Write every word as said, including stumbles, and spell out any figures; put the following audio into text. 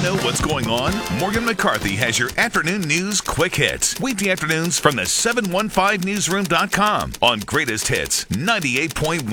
know what's going on? Morgan McCarthy has your afternoon news quick hits. Weekday afternoons from the seven one five newsroom dot com on Greatest Hits ninety-eight point one.